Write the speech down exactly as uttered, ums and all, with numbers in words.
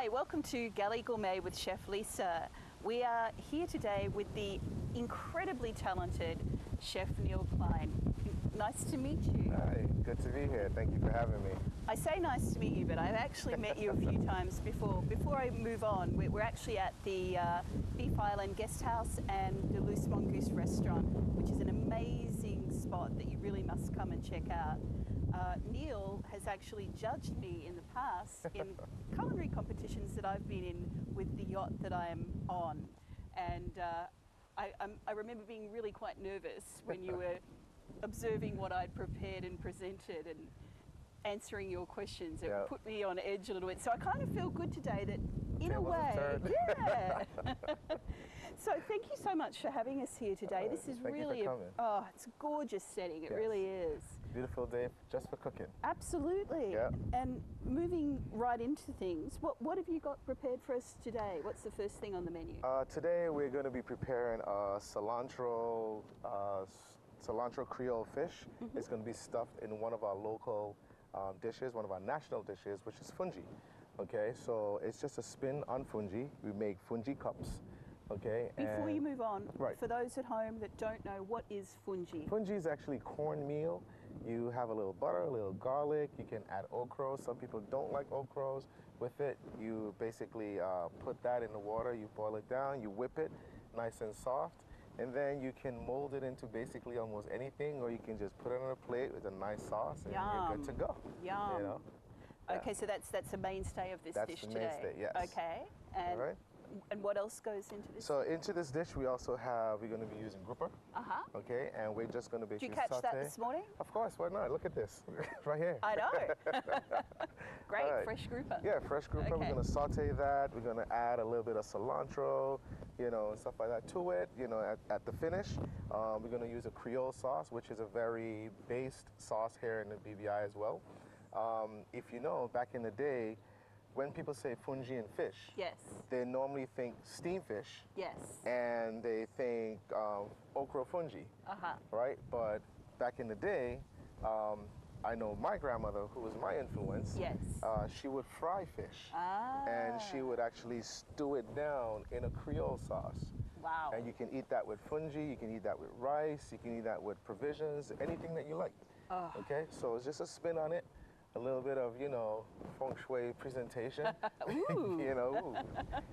Hi, welcome to Galley Gourmet with Chef Lisa. We are here today with the incredibly talented Chef Neil Klein. Nice to meet you. Hi, good to be here. Thank you for having me. I say nice to meet you, but I've actually met you a few times before. Before I move on, we're actually at the uh, Beef Island Guest House and the Loose Mongoose Restaurant, which is an amazing spot that you really must come and check out. Uh, Neil has actually judged me in the past in culinary competitions that I've been in with the yacht that I am on. And uh, I, I'm, I remember being really quite nervous when you were observing what I'd prepared and presented and answering your questions. It Yep. put me on edge a little bit. So I kind of feel good today that in a Tables have way, turned. yeah. So thank you so much for having us here today. Uh, This is thank you for really, a, coming. oh, it's a gorgeous setting. It Yes. really is. Beautiful day just for cooking. Absolutely. Yep. And moving right into things, what, what have you got prepared for us today? What's the first thing on the menu? Uh, today we're going to be preparing a cilantro, uh, s- cilantro Creole fish. Mm-hmm. It's going to be stuffed in one of our local um, dishes, one of our national dishes, which is fungi. Okay, so it's just a spin on fungi. We make fungi cups. Okay. Before and you move on, Right. for those at home that don't know, what is fungi? Fungi is actually cornmeal. You have a little butter, a little garlic. You can add okra. Some people don't like okras with it. You basically uh, put that in the water. You boil it down. You whip it nice and soft. And then you can mold it into basically almost anything, or you can just put it on a plate with a nice sauce and you're good to go. Yum. You know? Okay, so that's that's a mainstay of this That's dish the today. mainstay, yes. Okay. And All right. and what else goes into this? So into this dish, we also have, we're going to be using grouper. Uh-huh. Okay, and we're just going to Did basically you catch saute. that this morning? Of course, why not? Look at this, right here. I know. Great, All right. fresh grouper. Yeah, fresh grouper. Okay. We're going to saute that. We're going to add a little bit of cilantro, you know, and stuff like that to it. You know, at, at the finish, um, we're going to use a Creole sauce, which is a very based sauce here in the B V I as well. Um, if you know, back in the day, when people say fungi and fish, Yes. they normally think steam fish Yes. and they think um, okra fungi, Uh-huh. right? But back in the day, um, I know my grandmother, who was my influence, Yes. uh, she would fry fish. Ah. And she would actually stew it down in a Creole sauce. Wow. And you can eat that with fungi, you can eat that with rice, you can eat that with provisions, anything that you like. Oh. Okay, so it's just a spin on it, a little bit of, you know, feng shui presentation. Ooh. you know, ooh.